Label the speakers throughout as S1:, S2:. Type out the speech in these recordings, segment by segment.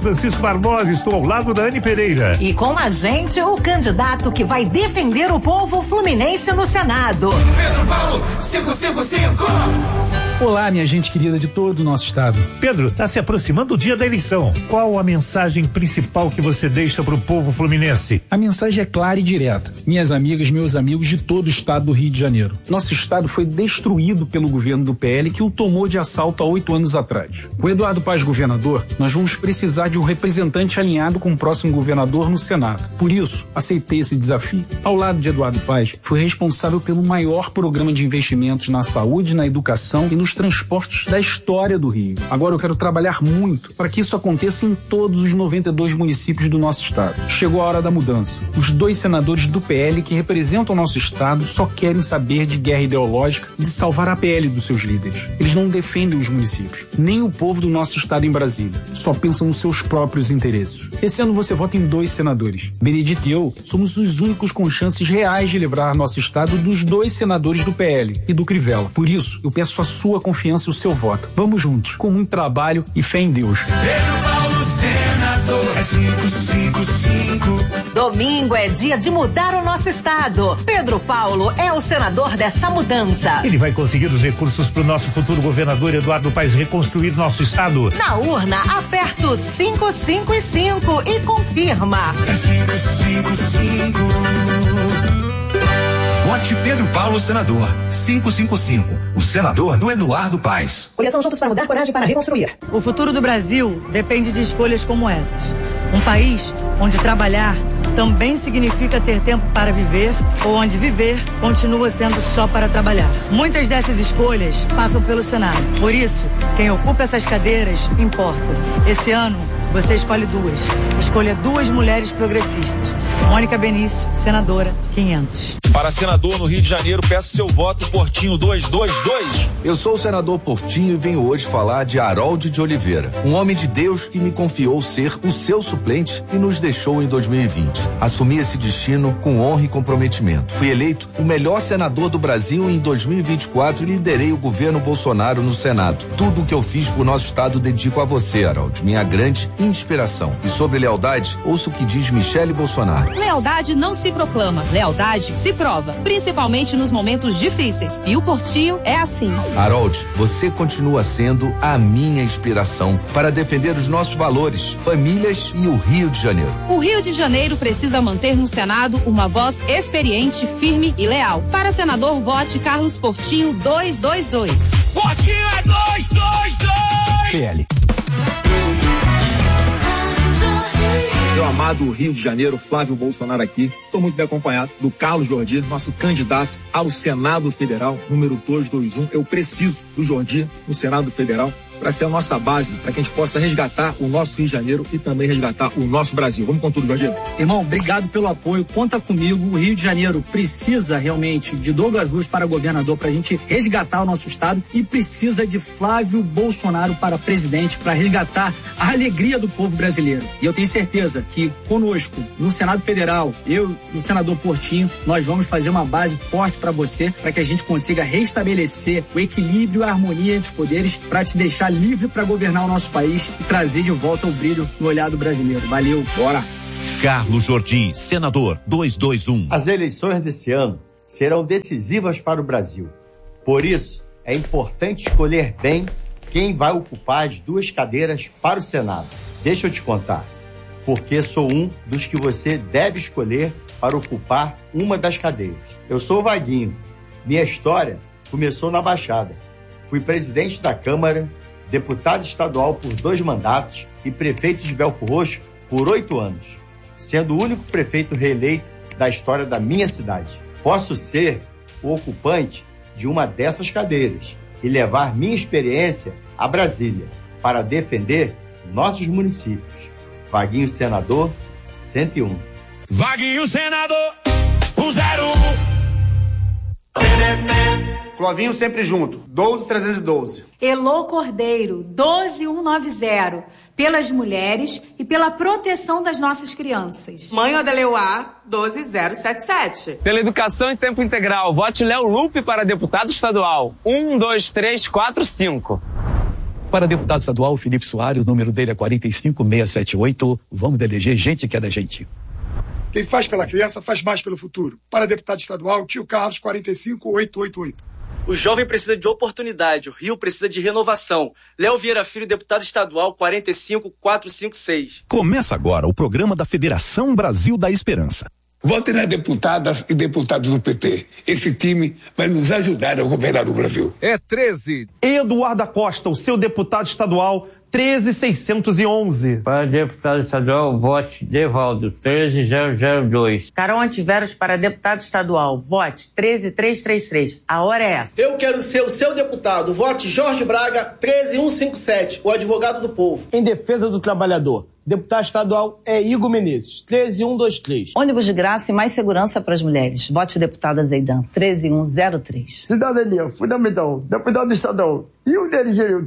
S1: Francisco Barbosa, estou ao lado da Anne Pereira.
S2: E com a gente, o candidato que vai defender o povo fluminense no Senado.
S3: Pedro Paulo, 555.
S4: Olá, minha gente querida de todo o nosso estado.
S1: Pedro, está se aproximando o dia da eleição. Qual a mensagem principal que você deixa para o povo fluminense?
S4: A mensagem é clara e direta. Minhas amigas, meus amigos de todo o estado do Rio de Janeiro. Nosso estado foi destruído pelo governo do PL, que o tomou de assalto há 8 anos atrás. Com Eduardo Paes governador, nós vamos precisar de um representante alinhado com o próximo governador no Senado. Por isso, aceitei esse desafio. Ao lado de Eduardo Paes, fui responsável pelo maior programa de investimentos na saúde, na educação e nos transportes da história do Rio. Agora eu quero trabalhar muito para que isso aconteça em todos os 92 municípios do nosso estado. Chegou a hora da mudança. Os 2 senadores do PL que representam o nosso estado só querem saber de guerra ideológica e de salvar a PL dos seus líderes. Eles não defendem os municípios, nem o povo do nosso estado em Brasília. Só pensam nos seus próprios interesses. Esse ano você vota em 2 senadores. Benedito e eu somos os únicos com chances reais de livrar nosso estado dos 2 senadores do PL e do Crivella. Por isso, eu peço a sua confiança e o seu voto. Vamos juntos, com muito trabalho e fé em Deus.
S3: Pedro Paulo, senador, é 555.
S2: Domingo é dia de mudar o nosso estado. Pedro Paulo é o senador dessa mudança.
S1: Ele vai conseguir os recursos para o nosso futuro governador Eduardo Paes reconstruir nosso estado.
S2: Na urna, aperta o 555 e confirma.
S3: É 555. Vote Pedro Paulo, senador. 555. O senador do Eduardo Paes.
S5: Coligação Juntos para Mudar, coragem para reconstruir.
S6: O futuro do Brasil depende de escolhas como essas. Um país onde trabalhar também significa ter tempo para viver, ou onde viver continua sendo só para trabalhar. Muitas dessas escolhas passam pelo Senado. Por isso, quem ocupa essas cadeiras importa. Esse ano, você escolhe 2. Escolha 2 mulheres progressistas. Mônica Benício, senadora, 500.
S7: Para senador no Rio de Janeiro, peço seu voto, Portinho 222.
S8: Eu sou o senador Portinho e venho hoje falar de Harold de Oliveira, um homem de Deus que me confiou ser o seu suplente e nos deixou em 2020. Assumi esse destino com honra e comprometimento. Fui eleito o melhor senador do Brasil em 2024 e liderei o governo Bolsonaro no Senado. Tudo o que eu fiz por nosso estado dedico a você, Harold, minha grande inspiração. E sobre lealdade, ouça o que diz Michele Bolsonaro.
S9: Lealdade não se proclama, lealdade se prova, principalmente nos momentos difíceis. E o Portinho é assim.
S8: Harold, você continua sendo a minha inspiração para defender os nossos valores, famílias e o Rio de Janeiro.
S9: O Rio de Janeiro precisa manter no Senado uma voz experiente, firme e leal. Para senador, vote Carlos Portinho 222.
S3: Portinho é 222.
S8: PL.
S10: Meu amado Rio de Janeiro, Flávio Bolsonaro aqui. Estou muito bem acompanhado do Carlos Jordi, nosso candidato ao Senado Federal, número 221. Eu preciso do Jordi no Senado Federal para ser a nossa base, para que a gente possa resgatar o nosso Rio de Janeiro e também resgatar o nosso Brasil. Vamos com tudo, Jordi.
S11: Irmão, obrigado pelo apoio, conta comigo. O Rio de Janeiro precisa realmente de Douglas Luz para governador para a gente resgatar o nosso estado e precisa de Flávio Bolsonaro para presidente para resgatar a alegria do povo brasileiro. E eu tenho certeza que conosco, no Senado Federal, eu e o senador Portinho, nós vamos fazer uma base forte para você, para que a gente consiga restabelecer o equilíbrio e a harmonia entre os poderes para te deixar livre para governar o nosso país e trazer de volta o brilho no olhar do brasileiro. Valeu, bora!
S12: Carlos Jordi, senador 221.
S13: As eleições desse ano serão decisivas para o Brasil. Por isso, é importante escolher bem quem vai ocupar as 2 cadeiras para o Senado. Deixa eu te contar, porque sou um dos que você deve escolher para ocupar uma das cadeiras. Eu sou o Vaguinho. Minha história começou na Baixada. Fui presidente da Câmara, deputado estadual por 2 mandatos e prefeito de Belford Roxo por 8 anos, sendo o único prefeito reeleito da história da minha cidade. Posso ser o ocupante de uma dessas cadeiras e levar minha experiência a Brasília para defender nossos municípios. Vaguinho Senador 101.
S3: Vaguinho Senador 101.
S14: Clovinho sempre junto, 12312.
S15: Elô Cordeiro, 12190, pelas mulheres e pela proteção das nossas crianças.
S16: Mãe Odeleuá, 12077.
S17: Pela educação em tempo integral, vote Léo Lupe para deputado estadual, 12345.
S18: Para deputado estadual, Felipe Soares, o número dele é 45678. Vamos eleger gente que é da gente.
S19: Quem faz pela criança faz mais pelo futuro. Para deputado estadual, Tio Carlos, 45888.
S20: O jovem precisa de oportunidade, o Rio precisa de renovação. Léo Vieira Filho, deputado estadual, 45456.
S21: Começa agora o programa da Federação Brasil da Esperança.
S22: Votem nas deputadas e deputados do PT. Esse time vai nos ajudar a governar o Brasil.
S23: É 13.
S24: Eduardo Costa, o seu deputado estadual, 13611.
S25: Para deputado estadual, vote Devaldo, 13002.
S26: Carol Antiveros para deputado estadual, vote 13333. A hora é essa.
S27: Eu quero ser o seu deputado, vote Jorge Braga, 13157, o advogado do povo.
S28: Em defesa do trabalhador, deputado estadual é Igor Menezes, 13123.
S29: Ônibus de graça e mais segurança para as mulheres. Vote deputada Zeidan, 13103.
S28: Cidadania fundamental, deputado estadual. E o DRG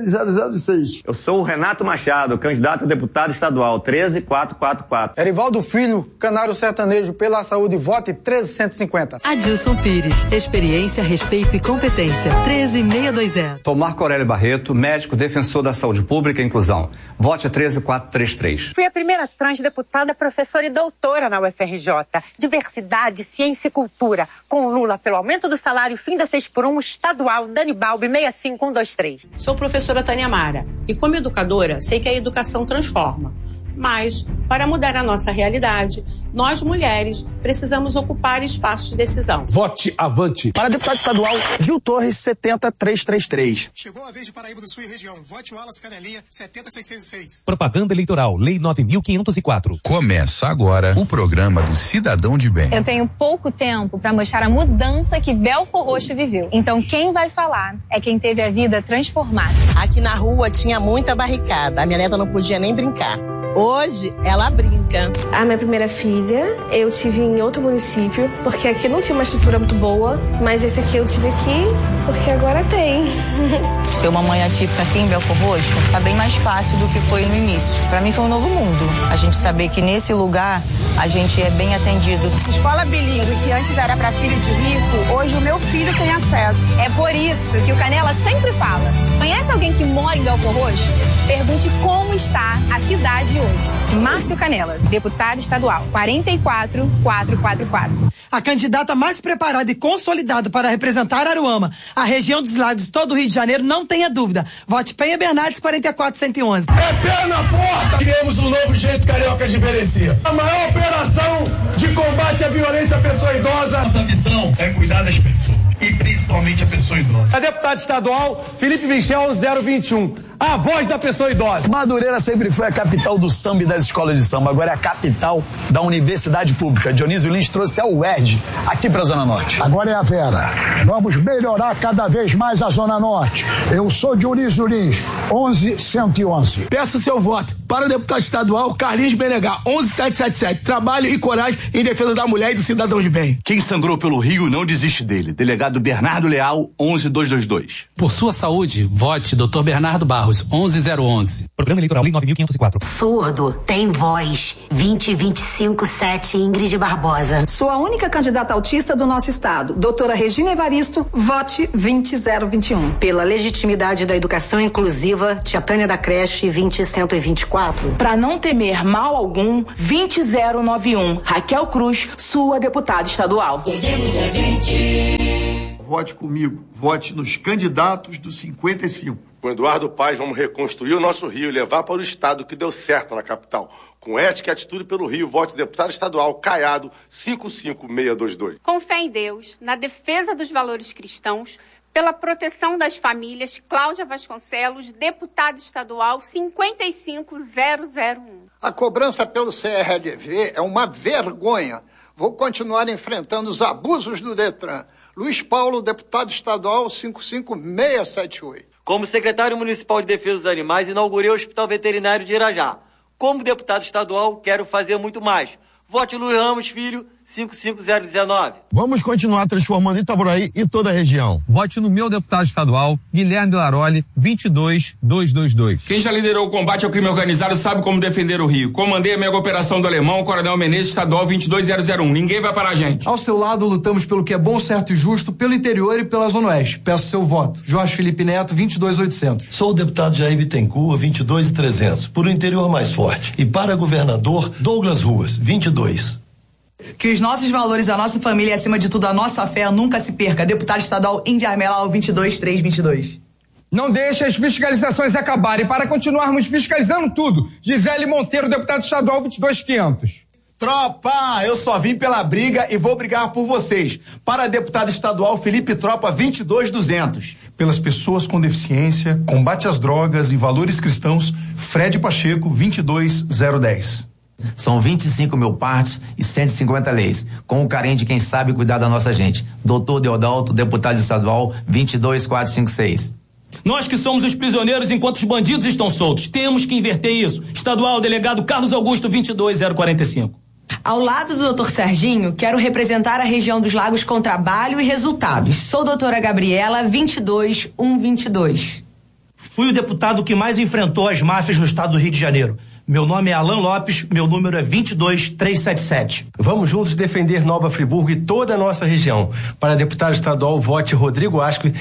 S28: 13006.
S30: Eu sou o Renato Machado, candidato a deputado estadual, 13444.
S28: Erivaldo Filho, Canário Sertanejo pela Saúde, vote 13150.
S31: Adilson Pires, experiência, respeito e competência, 13620.
S32: Sou Marco Aurélio Barreto, médico defensor da saúde pública e inclusão. Vote 13433.
S33: Fui a primeira transdeputada, professora e doutora na UFRJ. Diversidade, ciência e cultura. Com Lula pelo aumento do salário, fim da 6x1, estadual, Dani Balbi, 65123.
S16: Sou professora Tânia Mara e como educadora sei que a educação transforma. Mas, para mudar a nossa realidade, nós mulheres precisamos ocupar espaços de decisão.
S28: Vote Avante. Para deputado estadual, Gil Torres, 70333.
S19: Chegou a vez de Paraíba do Sul e região. Vote Wallace Canelinha, 70606.
S21: Propaganda eleitoral, Lei 9.504.
S3: Começa agora o programa do Cidadão de Bem.
S9: Eu tenho pouco tempo para mostrar a mudança que Belfor Roxo viveu. Então quem vai falar é quem teve a vida transformada.
S34: Aqui na rua tinha muita barricada. A minha neta não podia nem brincar. Hoje, ela brinca.
S35: A minha primeira filha, eu tive em outro município, porque aqui não tinha uma estrutura muito boa, mas esse aqui eu tive aqui, porque agora tem.
S29: Ser uma mãe atípica aqui em Belfor Roxo tá bem mais fácil do que foi no início. Para mim foi um novo mundo. A gente saber que nesse lugar a gente é bem atendido.
S34: Escola bilíngue, que antes era para filho de rico, hoje o meu filho tem acesso.
S9: É por isso que o Canela sempre fala. Conhece alguém que mora em Belfor Roxo? Pergunte como está a cidade hoje. Márcio Canela, deputado estadual, 44444.
S6: A candidata mais preparada e consolidada para representar Aruama, a região dos lagos e todo o Rio de Janeiro, não tenha dúvida. Vote Penha Bernardes, 44111.
S19: É pé na porta! Criamos um novo jeito carioca de envelhecer. A maior operação de combate à violência à pessoa idosa.
S10: Nossa missão é cuidar das pessoas. E principalmente a pessoa idosa.
S28: A deputado estadual, Felipe Michel, 021. A voz da pessoa idosa.
S36: Madureira sempre foi a capital do samba e das escolas de samba. Agora é a capital da universidade pública. Dionísio Lins trouxe a UERJ aqui para a Zona Norte.
S37: Agora é a Vera. Vamos melhorar cada vez mais a Zona Norte. Eu sou Dionísio Lins, 11111.
S28: Peço seu voto para o deputado estadual Carlinhos Benegar, 11777. Trabalho e coragem em defesa da mulher e do cidadão de bem.
S10: Quem sangrou pelo Rio não desiste dele. Delegado Bernardo Leal, 11222.
S4: Por sua saúde, vote Dr. Bernardo Barros, 11011.
S21: Programa eleitoral Lei 9.504.
S34: Surdo tem voz, 20257, Ingrid Barbosa.
S9: Sou a única candidata autista do nosso estado. Doutora Regina Evaristo, vote 20021.
S34: Pela legitimidade da educação inclusiva, Tia Tânia da Creche, 20124.
S6: Para não temer mal algum, 20091. Raquel Cruz, sua deputada estadual.
S34: Podemos é 20.
S19: Vote comigo. Vote nos candidatos do 55.
S10: Com Eduardo Paes, vamos reconstruir o nosso Rio e levar para o estado que deu certo na capital. Com ética e atitude pelo Rio, vote deputado estadual Caiado, 55622.
S9: Com fé em Deus, na defesa dos valores cristãos, pela proteção das famílias, Cláudia Vasconcelos, deputada estadual 55001.
S27: A cobrança pelo CRLV é uma vergonha. Vou continuar enfrentando os abusos do Detran. Luiz Paulo, deputado estadual 55678.
S20: Como secretário municipal de defesa dos animais, inaugurei o Hospital Veterinário de Irajá. Como deputado estadual, quero fazer muito mais. Vote Luiz Ramos Filho,
S1: 55019.
S36: Vamos continuar transformando Itaboraí e toda a região.
S2: Vote no meu deputado estadual, Guilherme Laroli, 22222.
S5: Quem já liderou o combate ao crime organizado sabe como defender o Rio. Comandei a mega operação do Alemão, Coronel Menezes, estadual 22001. Ninguém vai parar a gente.
S7: Ao seu lado, lutamos pelo que é bom, certo e justo, pelo interior e pela Zona Oeste. Peço seu voto. Jorge Felipe Neto, 22800.
S8: Sou o deputado Jair Bittencourt, 22300. Por um interior mais forte. E para governador, Douglas Ruas, 22.
S11: Que os nossos valores, a nossa família e, acima de tudo, a nossa fé nunca se perca. Deputado estadual Índia Armelau, 22322.
S12: Não deixe as fiscalizações acabarem. Para continuarmos fiscalizando tudo. Gisele Monteiro, deputado estadual, 22500.
S19: Tropa, eu só vim pela briga e vou brigar por vocês. Para deputado estadual Felipe Tropa, 22200.
S13: Pelas pessoas com deficiência, combate às drogas e valores cristãos, Fred Pacheco, 22010.
S14: São 25 mil partes e 150 leis. Com o carinho de quem sabe cuidar da nossa gente. Doutor Deodalto, deputado estadual, 22456.
S15: Nós que somos os prisioneiros enquanto os bandidos estão soltos. Temos que inverter isso. Estadual, delegado Carlos Augusto, 22045.
S17: Ao lado do Dr. Serginho, quero representar a região dos Lagos com trabalho e resultados. Sou doutora Gabriela, 22122.
S18: Fui o deputado que mais enfrentou as máfias no estado do Rio de Janeiro. Meu nome é Alan Lopes, meu número é 22377.
S22: Vamos juntos defender Nova Friburgo e toda a nossa região. Para deputado estadual, vote Rodrigo Asque,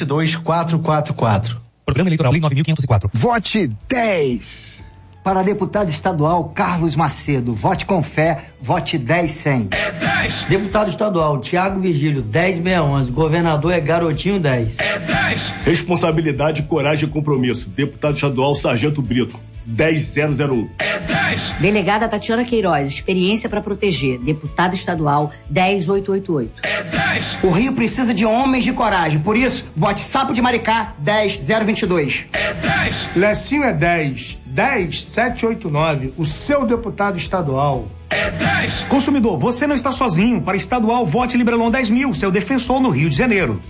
S22: 22444.
S23: Programa Eleitoral Lei 9504.
S37: Vote 10. Para deputado estadual, Carlos Macedo. Vote com fé, vote 10100.
S22: É 10.
S18: Deputado estadual, Tiago Vigílio, 10611. Governador é Garotinho, 10.
S22: É 10.
S24: Responsabilidade, coragem e compromisso. Deputado estadual, Sargento Brito, 10001.
S22: É 10.
S25: Delegada Tatiana Queiroz, experiência para proteger. Deputada estadual, 10888.
S22: É 10.
S37: O Rio precisa de homens de coragem. Por isso, vote Sapo de Maricá, 10022.
S22: É 10.
S28: Lecinho é 10. 10789, o seu deputado estadual.
S22: É 10.
S15: Consumidor, você não está sozinho. Para estadual, vote Librelon 10.000, seu defensor no Rio de Janeiro.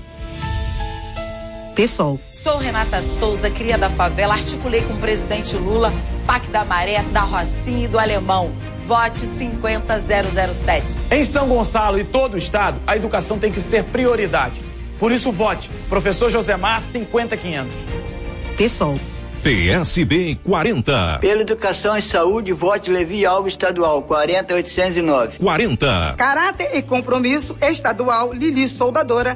S17: PSOL.
S16: Sou Renata Souza, cria da favela, articulei com o presidente Lula, PAC da Maré, da Rocinha e do Alemão. Vote 50007.
S26: Em São Gonçalo e todo o estado, a educação tem que ser prioridade. Por isso, vote Professor Josemar, 50500.
S17: PSOL.
S21: PSB 40.
S38: Pela educação e saúde, vote Levi Alves estadual, 40809.
S21: 40.
S39: Caráter e compromisso estadual, Lili Soldadora,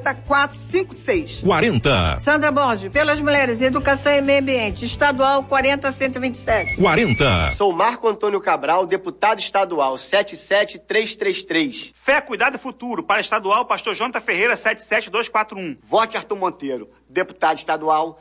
S39: 40456.
S21: 40.
S39: Sandra Borges, pelas mulheres, educação e meio ambiente, estadual, 40127.
S21: 40.
S40: Sou Marco Antônio Cabral, deputado estadual, 77333.
S41: Fé, cuidado e futuro, para estadual, pastor Jonathan Ferreira, 77241.
S40: Vote Arthur Monteiro, deputado estadual,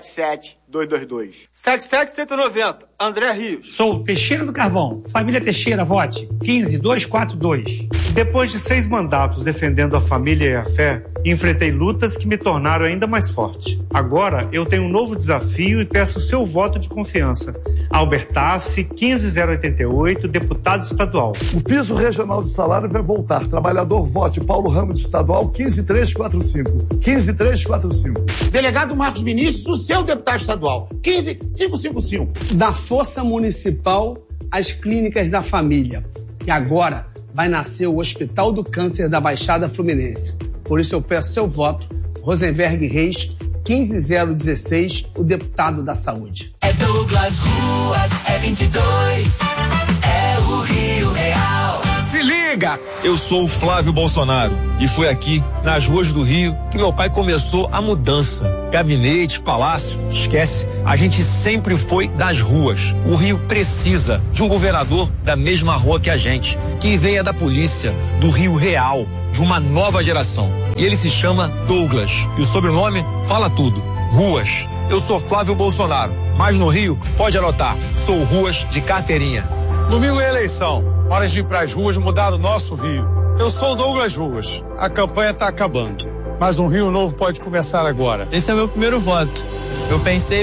S40: 77222.
S22: 77190, André Rios.
S17: Sou Teixeira do Carvão, família Teixeira, vote 15242. Depois de 6 mandatos defendendo a família e a fé, enfrentei lutas que me tornaram ainda mais forte. Agora eu tenho um novo desafio e peço o seu voto de confiança. Albertassi, 15088, deputado estadual.
S36: O piso regional de salário vai voltar. Trabalhador, vote Paulo Ramos estadual, 15345. 15345.
S28: Delegado Marcos Vinícius, o seu deputado estadual, 15555. Da Força Municipal às Clínicas da Família. E agora vai nascer o Hospital do Câncer da Baixada Fluminense. Por isso eu peço seu voto, Rosenberg Reis, 15016, o deputado da Saúde.
S42: É Douglas Ruas, é 22, é o Rio Real.
S43: Se liga! Eu sou o Flávio Bolsonaro e foi aqui, nas ruas do Rio, que meu pai começou a mudança. Gabinete, palácio, esquece. A gente sempre foi das ruas. O Rio precisa de um governador da mesma rua que a gente, que venha da polícia, do Rio Real, de uma nova geração. E ele se chama Douglas. E o sobrenome fala tudo. Ruas. Eu sou Flávio Bolsonaro, mas no Rio, pode anotar, sou Ruas de carteirinha.
S44: Domingo é eleição. Hora de ir pras ruas mudar o nosso Rio. Eu sou o Douglas Ruas. A campanha tá acabando. Mas um Rio novo pode começar agora.
S45: Esse é o meu primeiro voto. Eu pensei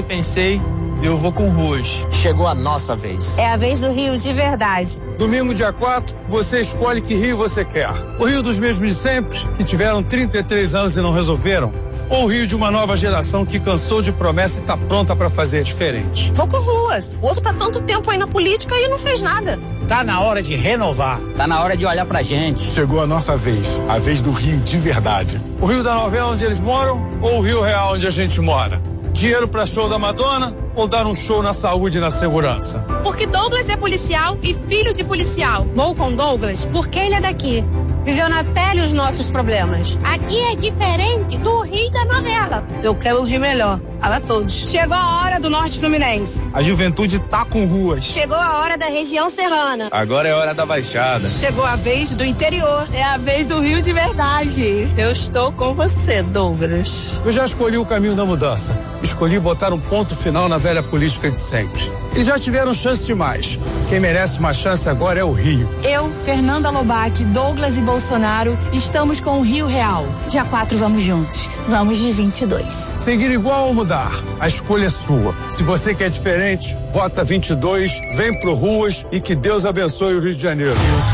S45: e eu vou com Ruas.
S34: Chegou a nossa vez.
S9: É a vez do Rio de verdade.
S44: Domingo, dia 4, você escolhe que Rio você quer. O Rio dos mesmos de sempre, que tiveram 33 anos e não resolveram? Ou o Rio de uma nova geração que cansou de promessa e tá pronta para fazer diferente?
S9: Vou com Ruas. O outro tá tanto tempo aí na política e não fez nada.
S1: Tá na hora de renovar.
S2: Tá na hora de olhar pra gente.
S44: Chegou a nossa vez, a vez do Rio de verdade. O Rio da novela onde eles moram ou o Rio real onde a gente mora? Dinheiro pra show da Madonna ou dar um show na saúde e na segurança?
S3: Porque Douglas é policial e filho de policial.
S4: Vou com Douglas porque ele é daqui. Viveu na pele os nossos problemas.
S3: Aqui é diferente do Rio da novela.
S4: Eu quero um Rio melhor, para todos.
S3: Chegou a hora do Norte Fluminense.
S44: A juventude tá com ruas.
S3: Chegou a hora da região serrana.
S44: Agora é hora da Baixada.
S3: Chegou a vez do interior.
S4: É a vez do Rio de verdade.
S3: Eu estou com você, Douglas.
S44: Eu já escolhi o caminho da mudança. Escolhi botar um ponto final na velha política de sempre. Eles já tiveram chance demais. Quem merece uma chance agora é o Rio.
S4: Eu, Fernanda Lobac, Douglas e Bolsonaro, estamos com o Rio Real. Dia 4 vamos juntos. Vamos de 22.
S44: Seguir igual ou mudar? A escolha é sua. Se você quer diferente, vota 22, vem pro Ruas e que Deus abençoe o Rio de Janeiro.